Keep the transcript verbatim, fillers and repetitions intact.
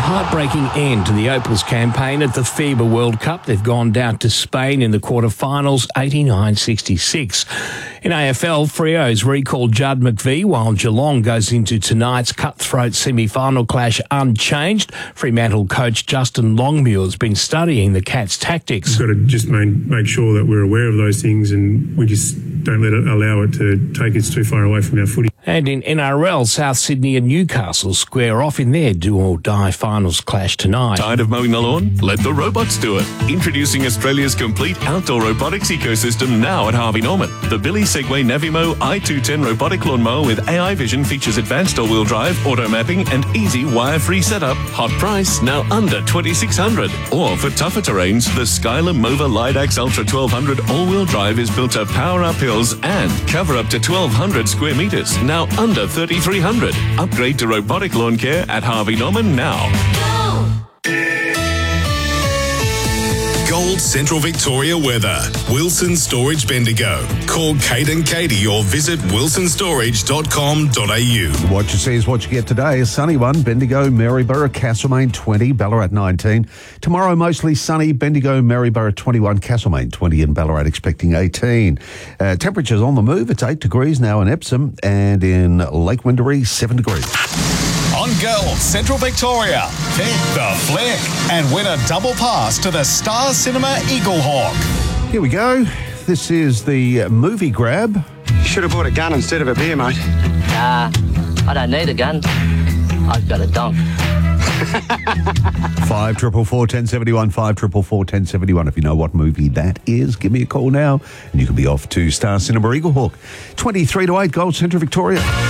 heartbreaking end to the Opals campaign at the FIBA World Cup. They've gone down to Spain in the quarterfinals, eighty-nine sixty-six. In A F L, Freo's recalled Judd McVie, while Geelong goes into tonight's cutthroat semi-final clash unchanged. Fremantle coach Justin Longmuir has been studying the Cats' tactics. We've got to just main, make sure that we're aware of those things and we just don't let it allow it to take us too far away from our footy. And in N R L, South Sydney and Newcastle square off in their do-or-die finals clash tonight. Tired of mowing the lawn? Let the robots do it. Introducing Australia's complete outdoor robotics ecosystem now at Harvey Norman. The Billy Segway Navimo i two ten robotic lawnmower with A I vision features advanced all-wheel drive, auto mapping and easy wire-free setup. Hot price, now under twenty-six hundred dollars. Or for tougher terrains, the Skyler Mova Lidax Ultra twelve hundred all-wheel drive is built to power up hills and cover up to twelve hundred square metres, now under thirty-three hundred dollars. Upgrade to robotic lawn care at Harvey Norman now. Gold Central Victoria weather. Wilson Storage Bendigo. Call Kate and Katie or visit wilson storage dot com dot a u. What you see is what you get today. A sunny one. Bendigo, Maryborough, Castlemaine twenty, Ballarat nineteen. Tomorrow mostly sunny. Bendigo, Maryborough twenty-one, Castlemaine twenty and Ballarat expecting eighteen. Uh, temperatures on the move. It's eight degrees now in Epsom and in Lake Windermere seven degrees. On Gold Central Victoria, pick the flick and win a double pass to the Star Cinema Eaglehawk. Here we go. This is the movie grab. Should have bought a gun instead of a beer, mate. Nah, I don't need a gun. I've got a donk. Five triple four ten seventy one. Five triple four ten seventy one. If you know what movie that is, give me a call now, and you can be off to Star Cinema Eaglehawk. Twenty three to eight, Gold Central Victoria.